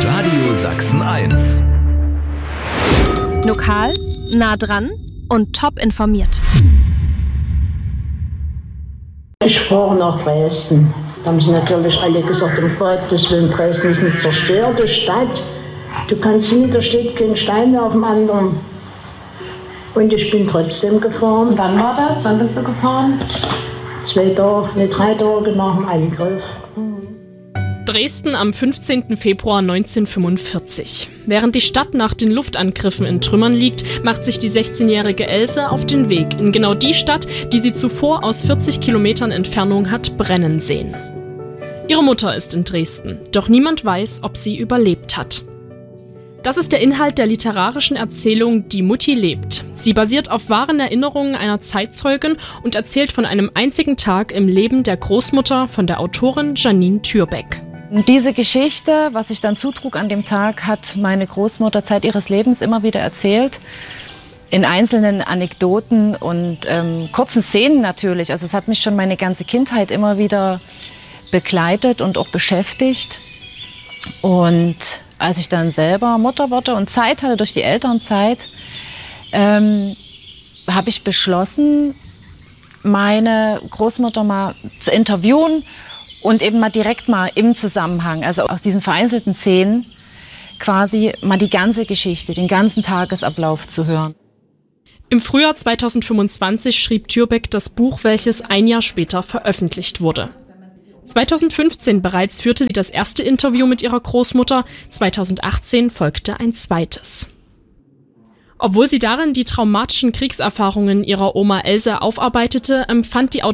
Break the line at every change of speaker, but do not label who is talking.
Radio Sachsen 1.
Lokal, nah dran und top informiert.
Ich fahre nach Dresden. Da haben sie natürlich alle gesagt, um Gottes Willen, Dresden ist eine zerstörte Stadt. Du kannst nie, da steht kein Stein mehr auf dem anderen. Und ich bin trotzdem gefahren.
Wann war das? Wann bist du gefahren?
3 Tage nach dem Angriff.
Dresden am 15. Februar 1945. Während die Stadt nach den Luftangriffen in Trümmern liegt, macht sich die 16-jährige Else auf den Weg in genau die Stadt, die sie zuvor aus 40 Kilometern Entfernung hat brennen sehen. Ihre Mutter ist in Dresden, doch niemand weiß, ob sie überlebt hat. Das ist der Inhalt der literarischen Erzählung Die Mutti lebt. Sie basiert auf wahren Erinnerungen einer Zeitzeugin und erzählt von einem einzigen Tag im Leben der Großmutter von der Autorin Janine Türbeck.
Diese Geschichte, was sich dann zutrug an dem Tag, hat meine Großmutter Zeit ihres Lebens immer wieder erzählt. In einzelnen Anekdoten und kurzen Szenen natürlich. Also es hat mich schon meine ganze Kindheit immer wieder begleitet und auch beschäftigt. Und als ich dann selber Mutter wurde und Zeit hatte durch die Elternzeit, habe ich beschlossen, meine Großmutter mal zu interviewen und eben mal direkt mal im Zusammenhang, also aus diesen vereinzelten Szenen, quasi mal die ganze Geschichte, den ganzen Tagesablauf zu hören.
Im Frühjahr 2025 schrieb Türbeck das Buch, welches ein Jahr später veröffentlicht wurde. 2015 bereits führte sie das erste Interview mit ihrer Großmutter, 2018 folgte ein zweites. Obwohl sie darin die traumatischen Kriegserfahrungen ihrer Oma Else aufarbeitete, empfand die Autorin